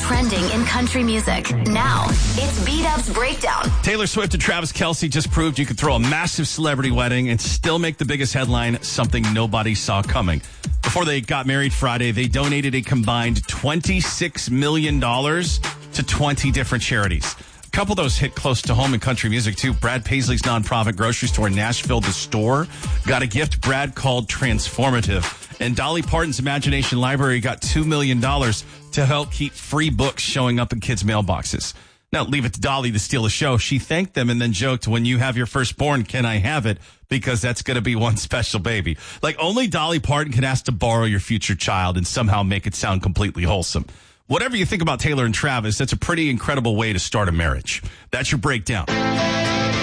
trending in country music. Now, it's B-Dub's Breakdown. Taylor Swift and Travis Kelce just proved you could throw a massive celebrity wedding and still make the biggest headline, something nobody saw coming. Before they got married Friday, they donated a combined $26 million to 20 different charities. A couple of those hit close to home in country music, too. Brad Paisley's nonprofit grocery store in Nashville, The Store, got a gift Brad called Transformative. And Dolly Parton's Imagination Library got $2 million to help keep free books showing up in kids' mailboxes. Now, leave it to Dolly to steal the show. She thanked them and then joked, when you have your firstborn, can I have it? Because that's going to be one special baby. Like, only Dolly Parton can ask to borrow your future child and somehow make it sound completely wholesome. Whatever you think about Taylor and Travis, that's a pretty incredible way to start a marriage. That's your breakdown.